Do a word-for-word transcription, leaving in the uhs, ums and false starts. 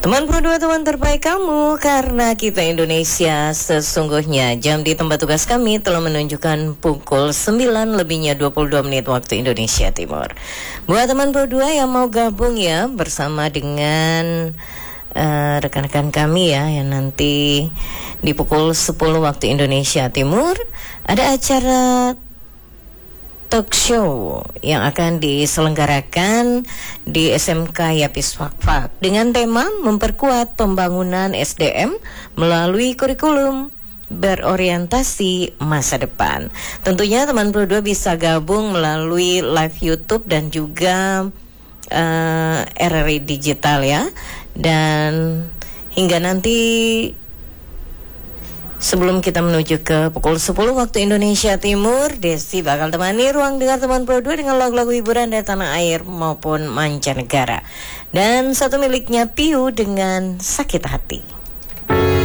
Teman Pro dua, teman terbaik kamu, karena kita Indonesia sesungguhnya. Jam di tempat tugas kami telah menunjukkan pukul sembilan lebihnya dua puluh dua menit waktu Indonesia Timur. Buat teman Pro dua yang mau gabung ya bersama dengan uh, rekan-rekan kami ya, yang nanti di pukul sepuluh waktu Indonesia Timur ada acara talk show yang akan diselenggarakan di S M K Yapis Fakfak dengan tema memperkuat pembangunan S D M melalui kurikulum berorientasi masa depan. Tentunya teman Pro dua bisa gabung melalui live YouTube dan juga uh, R R I Digital ya. Dan hingga nanti sebelum kita menuju ke pukul sepuluh waktu Indonesia Timur, Desi bakal temani ruang dengar teman Pro dua dengan lagu-lagu hiburan dari tanah air maupun mancanegara. Dan satu miliknya Piu dengan Sakit Hati.